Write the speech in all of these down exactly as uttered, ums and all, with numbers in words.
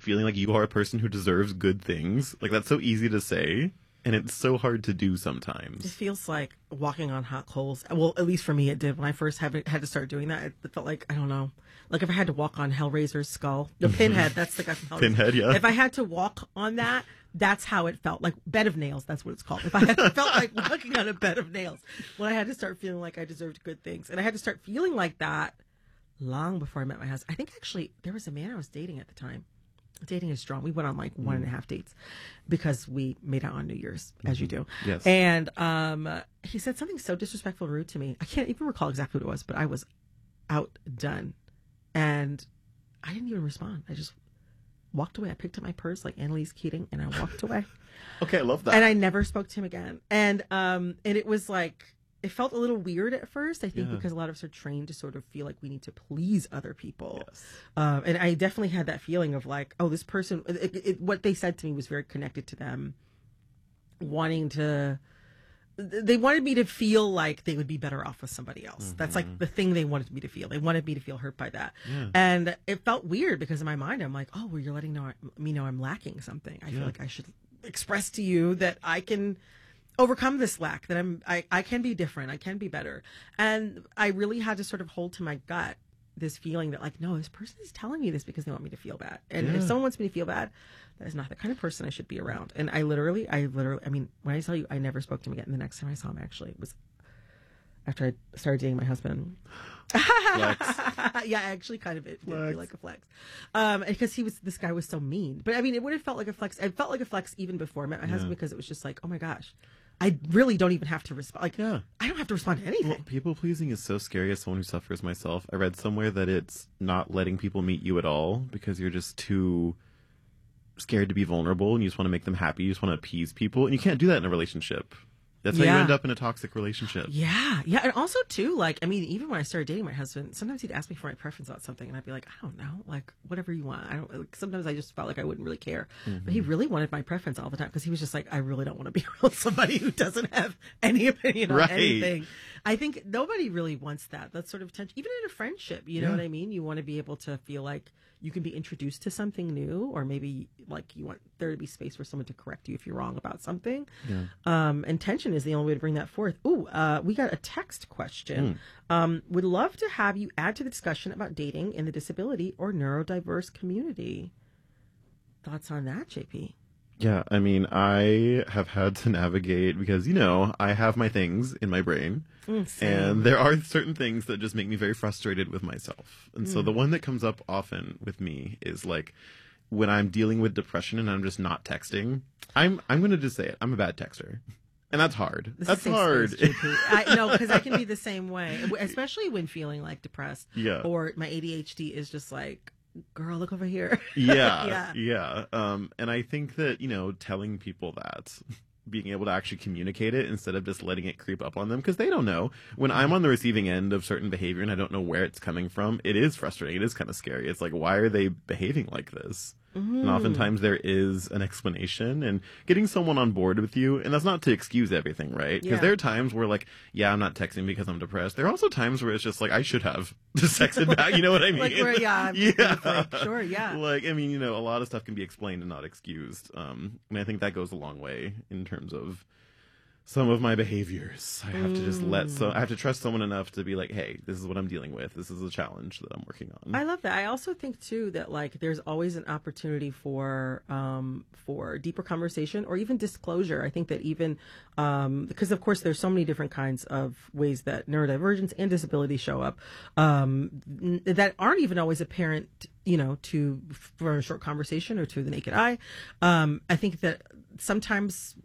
feeling like you are a person who deserves good things. Like, that's so easy to say, and it's so hard to do sometimes. It feels like walking on hot coals. Well, at least for me, it did. When I first had, had to start doing that, it felt like, I don't know, like if I had to walk on Hellraiser's skull, the Pinhead, that's the guy from Hellraiser. Pinhead, yeah. If I had to walk on that, that's how it felt. Like bed of nails, that's what it's called. If I had, felt like walking on a bed of nails, when I had to start feeling like I deserved good things. And I had to start feeling like that long before I met my husband. I think actually there was a man I was dating at the time. Dating is strong. We went on like one and a half dates because we made out on New Year's, as you do. Yes. And um, he said something so disrespectful and rude to me. I can't even recall exactly what it was, but I was outdone. And I didn't even respond. I just walked away. I picked up my purse like Annalise Keating and I walked away. Okay, I love that. And I never spoke to him again. And um, and it was like, it felt a little weird at first, I think, Yeah. because a lot of us are trained to sort of feel like we need to please other people. Yes. Um, and I definitely had that feeling of like, oh, this person, it, it, what they said to me was very connected to them wanting to, they wanted me to feel like they would be better off with somebody else. Mm-hmm. That's like the thing they wanted me to feel. They wanted me to feel hurt by that. Yeah. And it felt weird because in my mind, I'm like, oh, well, you're letting know, me know I'm lacking something. I Yeah. feel like I should express to you that I can overcome this lack, that I'm, I, I can be different. I can be better. And I really had to sort of hold to my gut this feeling that like, no, this person is telling me this because they want me to feel bad. And Yeah. if someone wants me to feel bad, that is not the kind of person I should be around. And I literally, I literally, I mean, when I tell you, I never spoke to him again. The next time I saw him actually was after I started dating my husband. Flex. Yeah, actually kind of it did Flex. feel like a flex. Um, because he was, this guy was so mean. But I mean, it would have felt like a flex. It felt like a flex even before I met my husband Yeah. because it was just like, oh my gosh, I really don't even have to respond. Like, Yeah. I don't have to respond to anything. Well, people pleasing is so scary as someone who suffers myself. I read somewhere that it's not letting people meet you at all because you're just too scared to be vulnerable and you just want to make them happy. You just want to appease people. And you can't do that in a relationship. That's how Yeah. you end up in a toxic relationship. Yeah, yeah, and also too, like, I mean, even when I started dating my husband, sometimes he'd ask me for my preference about something, and I'd be like, I don't know, like, whatever you want. I don't. Like, sometimes I just felt like I wouldn't really care, Mm-hmm. but he really wanted my preference all the time because he was just like, I really don't want to be around somebody who doesn't have any opinion on Right. anything. I think nobody really wants that. That sort of tension, even in a friendship. You know Yeah. what I mean? You want to be able to feel like you can be introduced to something new, or maybe like you want there to be space for someone to correct you if you're wrong about something. Yeah. Um, and tension is the only way to bring that forth. Ooh, uh, we got a text question. Um, would love to have you add to the discussion about dating in the disability or neurodiverse community. Thoughts on that, J P? Yeah, I mean, I have had to navigate because, you know, I have my things in my brain. Mm, same. And there are certain things that just make me very frustrated with myself. And so the one that comes up often with me is like when I'm dealing with depression and I'm just not texting. I'm I'm going to just say it. I'm a bad texter. And that's hard. This That's is safe hard. space, J P. I know, because I can be the same way, especially when feeling like depressed. Yeah. Or my A D H D is just like, girl, look over here. yeah, Yeah. yeah. Um, and I think that, you know, telling people that, being able to actually communicate it instead of just letting it creep up on them, because they don't know. When I'm on the receiving end of certain behavior and I don't know where it's coming from, it is frustrating. It is kind of scary. It's like, why are they behaving like this? Mm-hmm. And oftentimes there is an explanation, and getting someone on board with you, and that's not to excuse everything, right? Because Yeah. there are times where, like, yeah, I'm not texting because I'm depressed. There are also times where it's just like, I should have just texted back. You know what I mean? Like, where, yeah, I'm yeah. like, sure, yeah. Like, I mean, you know, a lot of stuff can be explained and not excused. Um, and I think that goes a long way in terms of some of my behaviors. I have to just let so I have to trust someone enough to be like, hey, this is what I'm dealing with. This is a challenge that I'm working on. I love that. I also think too that like there's always an opportunity for um for deeper conversation or even disclosure. I think that even um because of course there's so many different kinds of ways that neurodivergence and disability show up um n- that aren't even always apparent, you know, to for a short conversation or to the naked eye. Um I think that sometimes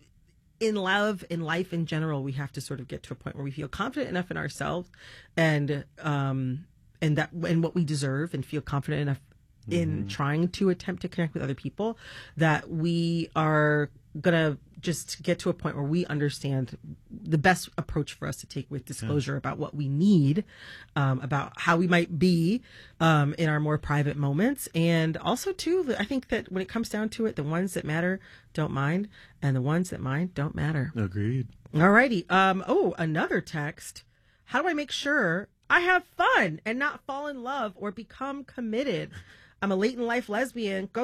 in love, in life in general, we have to sort of get to a point where we feel confident enough in ourselves and um and that and what we deserve, and feel confident enough in trying to attempt to connect with other people, that we are gonna just get to a point where we understand the best approach for us to take with disclosure about what we need, um, about how we might be um, in our more private moments. And also, too, I think that when it comes down to it, the ones that matter don't mind, and the ones that mind don't matter. Agreed. Alrighty. Um, oh, another text. How do I make sure I have fun and not fall in love or become committed? I'm a late in life lesbian. Go